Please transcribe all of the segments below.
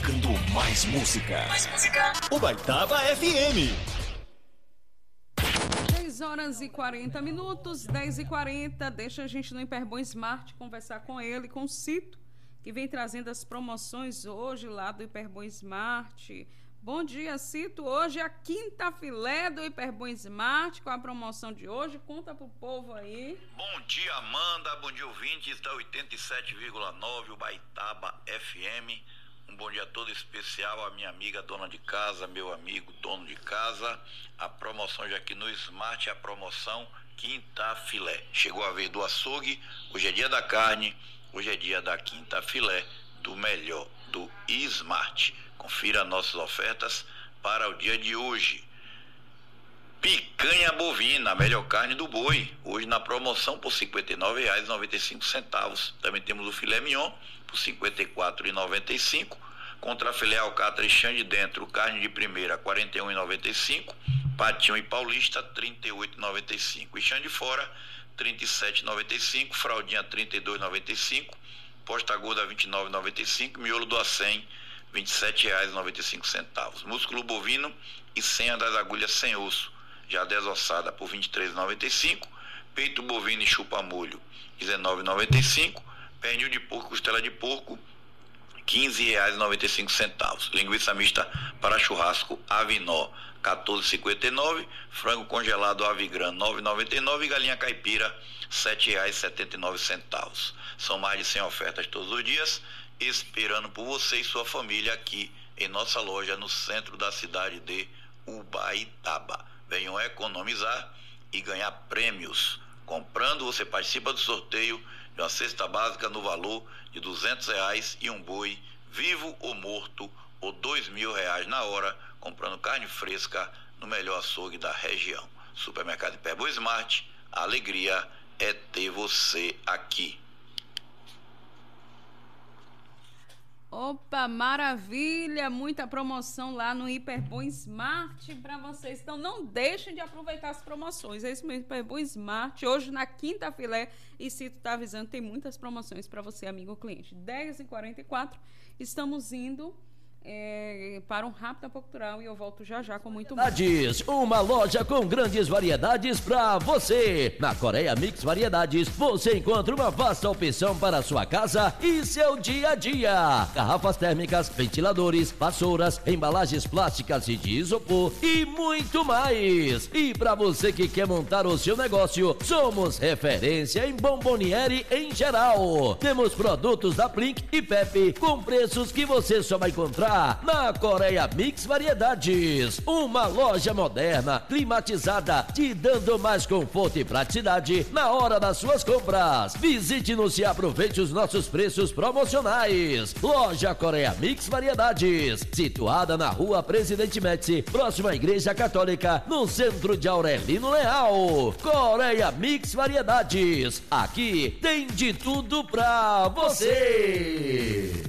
tocando mais música. Mais música. Ubaitaba FM. 10h40, 10h40. Deixa a gente no Hiperbom Smart conversar com ele, com o Cito, que vem trazendo as promoções hoje lá do Hiperbom Smart. Bom dia, Cito. Hoje é a quinta filé do Hiperbom Smart, com a promoção de hoje. Conta pro povo aí. Bom dia, Amanda. Bom dia, ouvintes da 87,9 Ubaitaba FM. Um bom dia todo especial à minha amiga dona de casa, meu amigo dono de casa. A promoção já aqui no Smart é a promoção quinta filé. Chegou a vez do açougue, hoje é dia da carne, hoje é dia da quinta filé do melhor, do Smart. Confira nossas ofertas para o dia de hoje. Picanha bovina, a melhor carne do boi, hoje na promoção por R$ 59,95. Também temos o filé mignon por R$ 54,95. Contra filé alcatra e chã de dentro, carne de primeira R$ 41,95. Patinho e paulista R$ 38,95. E chã de fora R$ 37,95. Fraldinha R$ 32,95. Posta gorda R$ 29,95. Miolo do acém R$ 27,95. Músculo bovino e senha das agulhas sem osso, já desossada por R$ 23,95. Peito bovino e chupa-molho R$ 19,95. Pernil de porco, costela de porco R$ 15,95. Linguiça mista para churrasco Avinó R$ 14,59. Frango congelado Avigran R$ 9,99. E galinha caipira R$ 7,79. São mais de 100 ofertas todos os dias, esperando por você e sua família aqui em nossa loja no centro da cidade de Ubaitaba. Venham economizar e ganhar prêmios. Comprando, você participa do sorteio de uma cesta básica no valor de R$ 200 e um boi, vivo ou morto, ou R$ 2.000 na hora, comprando carne fresca no melhor açougue da região. Supermercado Hiperbom Smart, a alegria é ter você aqui. Opa, maravilha! Muita promoção lá no Hiperbom Smart para vocês. Então não deixem de aproveitar as promoções. É isso mesmo, Hiperbom Smart. Hoje na quinta filé, e Cito está avisando, tem muitas promoções para você, amigo cliente. 10h44, estamos indo para um rápido apoio cultural e eu volto já já com muito mais. Uma loja com grandes variedades para você. Na Coreia Mix Variedades você encontra uma vasta opção para a sua casa e seu dia a dia. Garrafas térmicas, ventiladores, vassouras, embalagens plásticas e de isopor e muito mais. E para você que quer montar o seu negócio, somos referência em bomboniere em geral. Temos produtos da Plink e Pepe com preços que você só vai encontrar na Coreia Mix Variedades, uma loja moderna, climatizada, te dando mais conforto e praticidade na hora das suas compras. Visite-nos e aproveite os nossos preços promocionais. Loja Coreia Mix Variedades, situada na Rua Presidente Médici, próxima à Igreja Católica, no centro de Aurelino Leal. Coreia Mix Variedades, aqui tem de tudo pra você.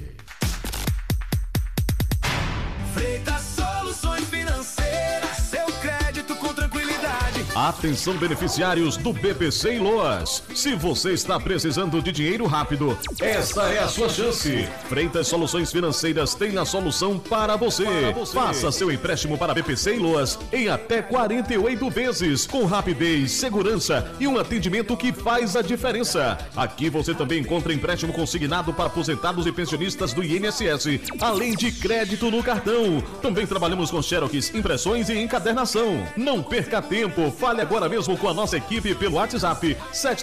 Freitas Soluções Financeiras, seu crédito com tranquilidade. Atenção beneficiários do BPC em Loas. Se você está precisando de dinheiro rápido, esta é a sua chance. Freitas Soluções Financeiras tem a solução para você. Faça seu empréstimo para BPC em Loas em até 48 vezes, com rapidez, segurança e um atendimento que faz a diferença. Aqui você também encontra empréstimo consignado para aposentados e pensionistas do INSS, além de crédito no cartão. Também trabalhamos com xerox, impressões e encadernação. Não perca tempo, fale agora mesmo com a nossa equipe pelo WhatsApp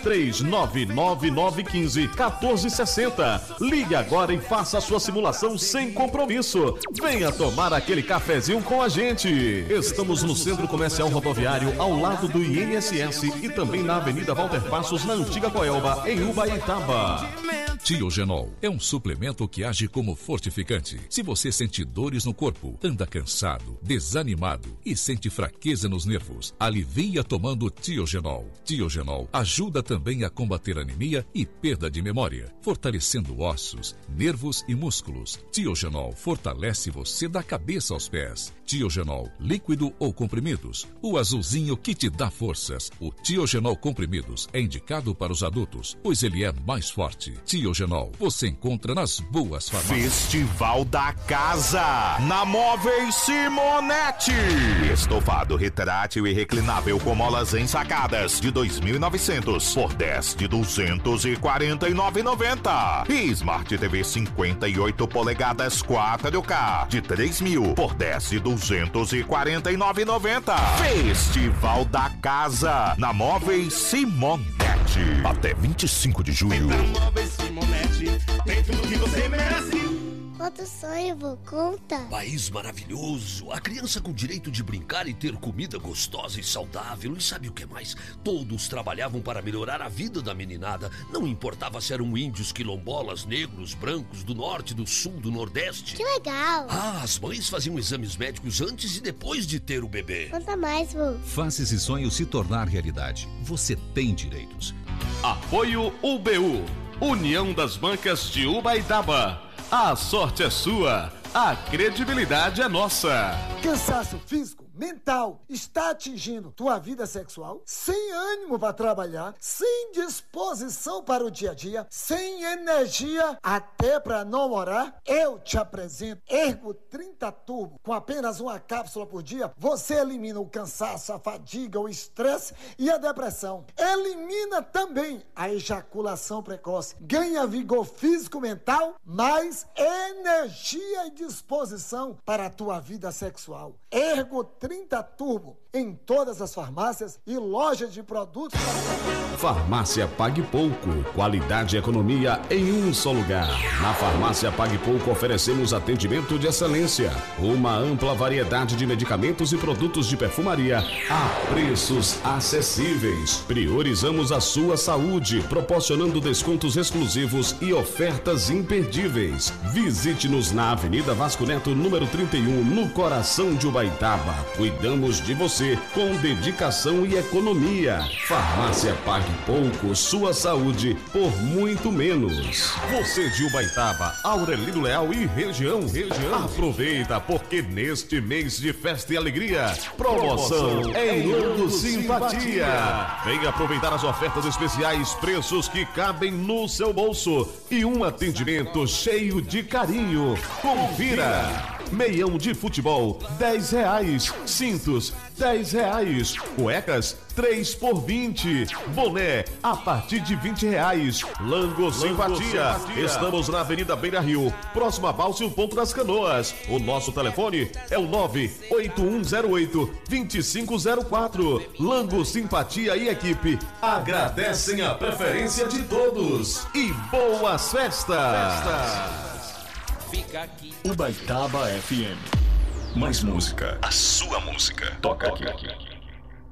73999151460. Ligue agora e faça a sua simulação sem compromisso. Venha tomar aquele cafezinho com a gente. Estamos no Centro Comercial Rodoviário, ao lado do INSS, e também na Avenida Walter Passos, na Antiga Coelba, em Ubaitaba. Tiogenol é um suplemento que age como fortificante. Se você sente dores no corpo, anda cansado, desanimado e sente fraqueza nos nervos, alivia tomando Tiogenol. Tiogenol ajuda também a combater anemia e perda de memória, fortalecendo ossos, nervos e músculos. Tiogenol fortalece você da cabeça aos pés. Tiogenol, líquido ou comprimidos, o azulzinho que te dá forças. O Tiogenol comprimidos é indicado para os adultos, pois ele é mais forte. Tiogenol Tiogenol você encontra nas boas farmácias. Festival da Casa, na Móveis Simonetti. Estofado retrátil e reclinável com molas ensacadas de 2.900 por 10 de 249,90. E Smart TV 58 polegadas 4K de 3.000 por 10 de 249,90. Festival da Casa, na Móveis Simonetti. Até 25 de julho. Móveis Simonetti, tem tudo que você merece. Outro sonho, vou conta. País maravilhoso, a criança com direito de brincar e ter comida gostosa e saudável. E sabe o que mais? Todos trabalhavam para melhorar a vida da meninada. Não importava se eram índios, quilombolas, negros, brancos, do norte, do sul, do nordeste. Que legal. As mães faziam exames médicos antes e depois de ter o bebê. Conta mais, vô. Faça esse sonho se tornar realidade. Você tem direitos. Apoio UBU, União das Bancas de Ubaitaba. A sorte é sua, a credibilidade é nossa. Cansaço físico, mental, está atingindo tua vida sexual? Sem ânimo para trabalhar, sem disposição para o dia a dia, sem energia até para namorar? Eu te apresento Ergo 30 Turbo. Com apenas uma cápsula por dia, você elimina o cansaço, a fadiga, o estresse e a depressão. Elimina também a ejaculação precoce. Ganha vigor físico, mental, mais energia e disposição para a tua vida sexual. Ergo 30 Turbo, em todas as farmácias e lojas de produtos. Farmácia Pague Pouco, qualidade e economia em um só lugar. Na Farmácia Pague Pouco oferecemos atendimento de excelência, uma ampla variedade de medicamentos e produtos de perfumaria a preços acessíveis. Priorizamos a sua saúde, proporcionando descontos exclusivos e ofertas imperdíveis. Visite-nos na Avenida Vasco Neto, número 31, no coração de Ubaitaba. Cuidamos de você com dedicação e economia. Farmácia Pague Pouco, sua saúde por muito menos. Você de Ubaitaba, Aurelino Leal e região. Aproveita, porque neste mês de festa e alegria, promoção em Lango Simpatia. Venha aproveitar as ofertas especiais, preços que cabem no seu bolso e um atendimento cheio de carinho. Confira. Meião de futebol, R$10. Cintos, R$10. Cuecas, 3 por 20. Boné, a partir de R$20. Lango Simpatia. Estamos na Avenida Beira Rio, próximo a Balsa e o Ponto das Canoas. O nosso telefone é o 98108-2504. Lango Simpatia e equipe agradecem a preferência de todos. E boas festas! Fica aqui. Ubaitaba FM. Mais música. A sua música. Toca aqui.